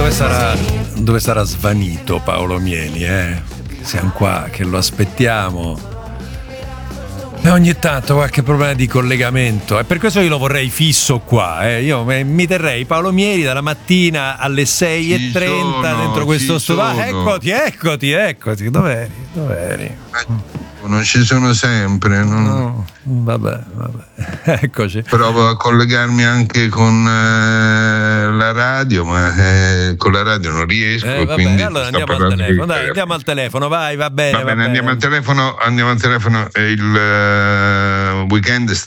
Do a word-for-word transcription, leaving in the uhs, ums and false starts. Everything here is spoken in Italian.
dove sarà, dove sarà svanito Paolo Mieli, eh? Siamo qua che lo aspettiamo. E ogni tanto qualche problema di collegamento, e per questo io lo vorrei fisso qua, eh. Io mi terrei Paolo Mieli dalla mattina alle sei e trenta dentro questo studio. Ah, eccoti, eccoti, eccoti, dov'eri? Dov'eri? Non ci sono sempre, no? No, vabbè, vabbè. Eccoci. Provo a collegarmi anche con eh, la radio, ma eh, con la radio non riesco. Eh, vabbè, quindi allora andiamo al telefono. Dai, andiamo al telefono, vai, va bene. Va va bene, bene. andiamo al telefono, andiamo al telefono. Il uh, weekend